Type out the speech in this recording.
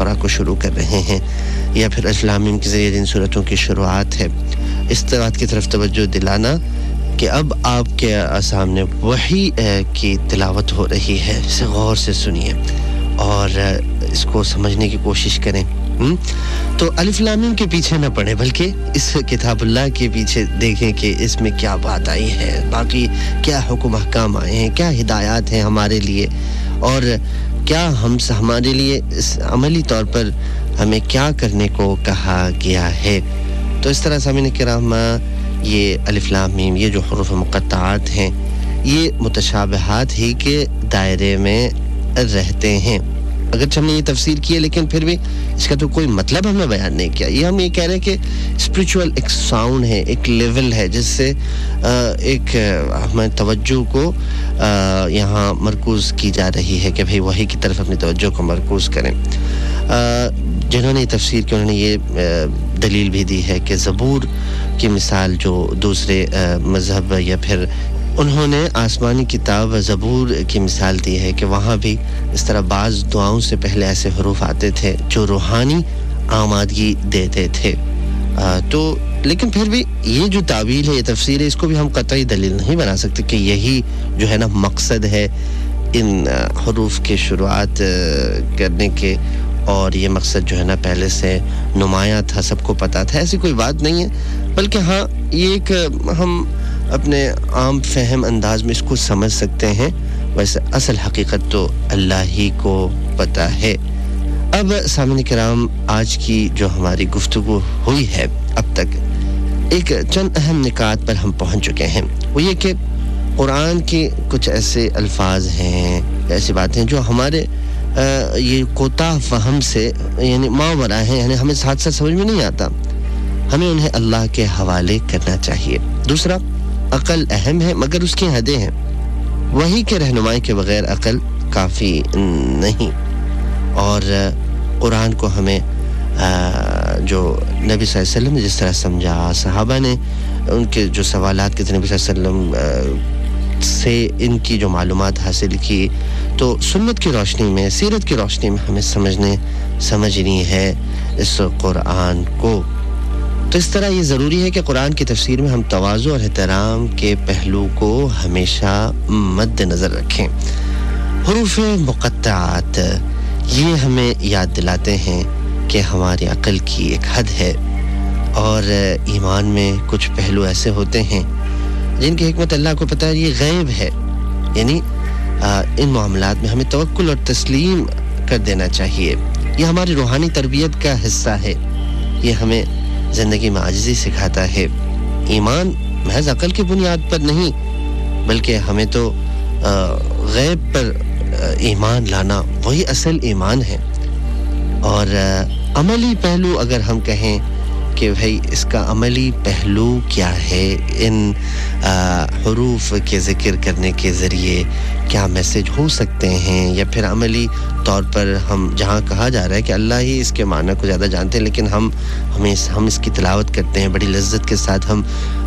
सूरा को शुरू कर रहे हैं या फिर अलिफ लाम मीम के ज़रिए जिन सूरतों की शुरुआत है, इस बात की तरफ तवज्जो दिलाना कि अब आपके सामने वही की तिलावत हो रही है, इसे गौर से सुनिए और इसको समझने की कोशिश करें। तो अलिफ लाम मीम के पीछे न पड़े बल्कि इस किताबुल्लाह के पीछे देखें कि इसमें क्या बात आई है, बाकी क्या हुक्म अहकाम आए हैं, क्या हिदायत हैं हमारे लिए और क्या हमारे लिए इस अमली तौर पर हमें क्या करने को कहा गया है। तो इस तरह सामीन किराम ये अलिफ लाम मीम ये जो हुरूफ मुक़त्तआत हैं ये मुतशाबिहात ही के दायरे में रहते हैं। अगर हमने ये तफसीर की है लेकिन फिर भी इसका तो कोई मतलब हमने बयान नहीं किया। ये हम ये कह रहे हैं कि स्पिरिचुअल एक साउंड है, एक लेवल है जिससे एक हमारी तवज्जो को यहाँ मरकूज़ की जा रही है कि भाई वही की तरफ अपनी तवज्जो को मरकूज़ करें। जिन्होंने तफसीर की उन्होंने ये दलील भी दी है कि ज़बूर की मिसाल जो दूसरे मज़हब या फिर उन्होंने आसमानी किताब ज़बूर की मिसाल दी है कि वहाँ भी इस तरह बाज़ दुआओं से पहले ऐसे हरूफ आते थे जो रूहानी आमादगी देते थे। तो लेकिन फिर भी ये जो तावील है, ये तफसीर है, इसको भी हम कतई दलील नहीं बना सकते कि यही जो है ना मकसद है इन हरूफ के शुरुआत करने के और ये मकसद जो है ना पहले से नुमाया था, सबको पता था, ऐसी कोई बात नहीं है। बल्कि हाँ ये एक हम अपने आम फहम अंदाज में इसको समझ सकते हैं, वैसे असल हकीकत तो अल्लाह ही को पता है। अब सामीन किराम आज की जो हमारी गुफ्तगू हुई है अब तक एक चंद अहम निकात पर हम पहुंच चुके हैं। वो ये कि कुरान के कुछ ऐसे अल्फाज हैं, ऐसी बातें जो हमारे ये कोताह फहम से यानी मावरा हैं, यानी हमें साथ साथ समझ में नहीं आता, हमें उन्हें अल्लाह के हवाले करना चाहिए। दूसरा, अकल अहम है मगर उसकी हदें हैं, वही के रहनुमाई के बगैर अकल काफ़ी नहीं। और कुरान को हमें जो नबी सल्लल्लाहु अलैहि वसल्लम ने जिस तरह समझा, सहाबा ने उनके जो सवालात के नबी सल्लल्लाहु अलैहि वसल्लम से इनकी जो मालूमात हासिल की, तो सुन्नत की रोशनी में, सीरत की रोशनी में हमें समझनी है इस कुरान को। तो इस तरह ये ज़रूरी है कि कुरान की तफसीर में हम तवाज़ु और एहतराम के पहलू को हमेशा मद्देनज़र रखें। हुरूफ मुक़त्तआत ये हमें याद दिलाते हैं कि हमारी अक़ल की एक हद है और ईमान में कुछ पहलू ऐसे होते हैं जिनकी हिकमत अल्लाह को पता है, ये गैब है। यानी इन मामलात में हमें तवक्कुल और तस्लीम कर देना चाहिए। ये हमारी रूहानी तरबियत का हिस्सा है, ये हमें ज़िंदगी में आजिज़ी सिखाता है। ईमान महज अक़ल की बुनियाद पर नहीं बल्कि हमें तो गैब पर ईमान लाना वही असल ईमान है। और अमली पहलू अगर हम कहें कि भाई इसका अमली पहलू क्या है, इन हुरूफ के ज़िक्र करने के ज़रिए क्या मैसेज हो सकते हैं, या फिर अमली तौर पर हम जहाँ कहा जा रहा है कि अल्लाह ही इसके माना को ज़्यादा जानते हैं लेकिन हम इसकी तिलावत करते हैं, बड़ी लज्जत के साथ हम